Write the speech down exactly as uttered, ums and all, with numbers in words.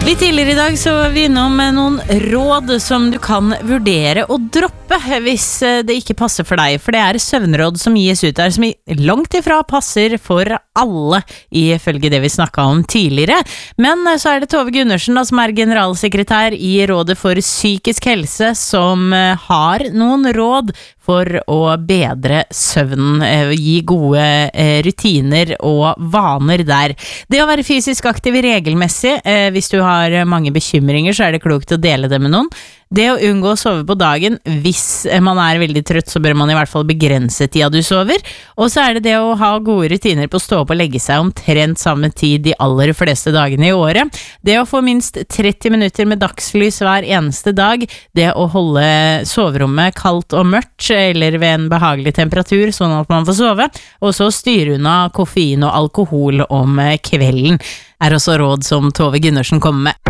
Litt tidligere I dag så var vi innom noen råd som du kan vurdere å droppe hvis det ikke passer for deg, for det er søvnråd som gis ut der som langt ifra passer for alle ifølge det vi snakket om tidligere. Men så er det Tove Gundersen da, som er generalsekretær I Rådet for psykisk helse, som har noen råd for å bedre søvnen, gi gode rutiner og vaner der. Det å være fysisk aktiv regelmessig, hvis du har mange bekymringer, så er det klokt å dele det med noen. Det å unngå å sove på dagen, hvis man er veldig trøtt, så bør man I hvert fall begrense tida du sover. Og så er det det å ha gode rutiner på å stå opp og legge seg omtrent samme tid de aller fleste dagene I året. Det å få minst tretti minutter med dagslys hver eneste dag. Det å holde soverommet kaldt og mørkt, eller ved en behagelig temperatur, sånn at man får sove. Og så styre unna koffein og alkohol om kvelden, er også råd som Tove Gundersen kommer med.